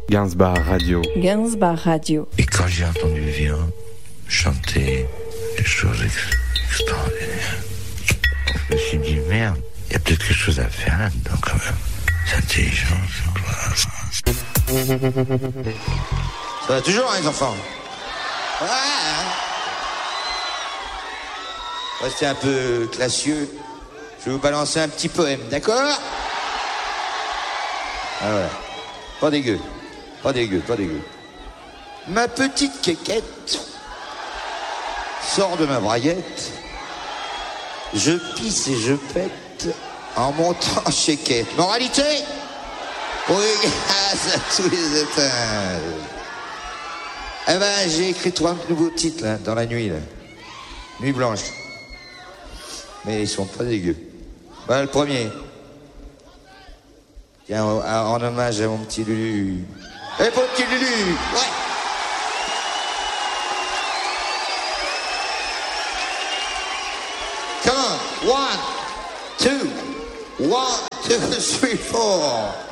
Gainsbar Radio. Gainsbar Radio. Et quand j'ai entendu Vian chanter des choses extraordinaires, je me suis dit, merde, il y a peut-être quelque chose à faire là-dedans quand même. C'est intelligent. Ça va toujours, hein, les enfants? Ouais, hein. Restez un peu classieux. Je vais vous balancer un petit poème, d'accord? Ah ouais. Pas dégueu. Pas dégueu, pas dégueu. Ma petite quéquette sort de ma braguette. Je pisse et je pète en montant chez Quête. Moralité? Oui, grâce à tous les étages. Eh ben, j'ai écrit 3 nouveaux titres, là, dans la nuit, là. Nuit blanche. Mais ils sont pas dégueux. Voilà le premier. Tiens, en hommage à mon petit Lulu. Eh, mon petit Lulu! Ouais! Come on! 1, 2, 1, 2, 3, 4.